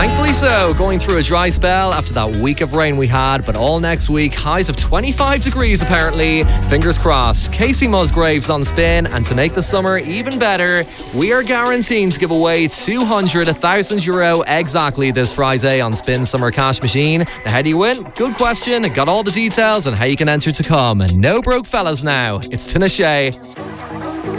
Thankfully so, going through a dry spell after that week of rain we had, but all next week, highs of 25 degrees apparently. Fingers crossed. Casey Musgraves on Spin, and to make the summer even better, we are guaranteeing to give away €1,000 exactly this Friday on Spin Summer Cash Machine. Now, how do you win? Good question. Got all the details and how you can enter to come. No broke fellas now. It's Tinashe.